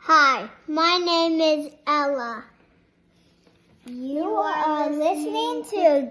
Hi, my name is Ella. You are listening to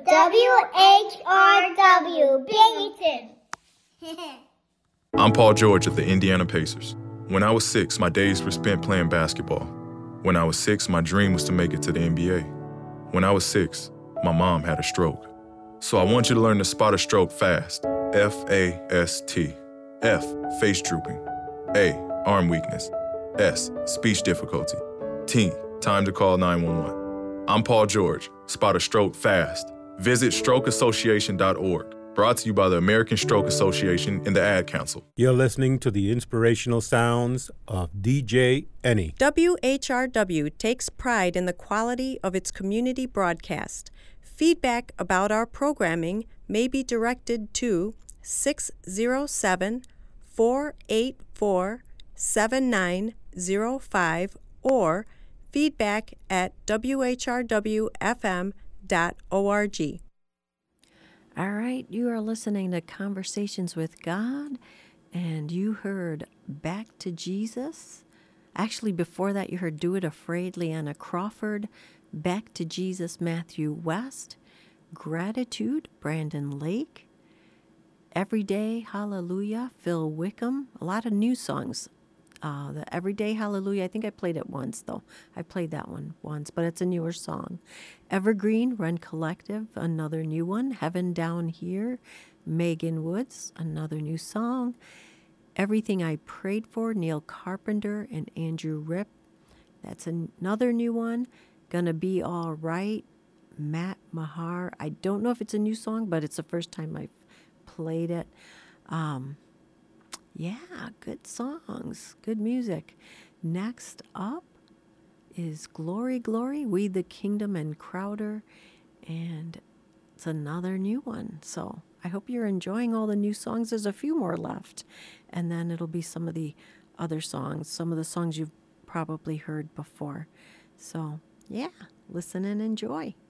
WHRW Binghamton. I'm Paul George of the Indiana Pacers. When I was 6, my days were spent playing basketball. When I was 6, my dream was to make it to the NBA. When I was 6, my mom had a stroke. So I want you to learn to spot a stroke fast. F-A-S-T. F, face drooping. A, arm weakness. S, speech difficulty. T, time to call 911. I'm Paul George. Spot a stroke fast. Visit strokeassociation.org. Brought to you by the American Stroke Association and the Ad Council. You're listening to the inspirational sounds of DJ Eni. WHRW takes pride in the quality of its community broadcast. Feedback about our programming may be directed to 607-484-7905 or feedback@whrwfm.org. All right, you are listening to Conversations with God, and you heard Back to Jesus. Actually, before that, you heard Do It Afraid, Leanna Crawford, Back to Jesus, Matthew West, Gratitude, Brandon Lake, Everyday Hallelujah, Phil Wickham. A lot of new songs. The Everyday Hallelujah, I think I played it once, though. I played that one once, but it's a newer song. Evergreen, Run Collective, another new one. Heaven Down Here, Megan Woods, another new song. Everything I Prayed For, Neil Carpenter and Andrew Ripp. That's another new one. Gonna Be All Right, Matt Mahar. I don't know if it's a new song, but it's the first time I've played it. Yeah, good songs, good music. Next up is Glory, Glory, We the Kingdom and Crowder, and it's another new one. So I hope you're enjoying all the new songs. There's a few more left, and then it'll be some of the other songs, some of the songs you've probably heard before. So yeah, listen and enjoy.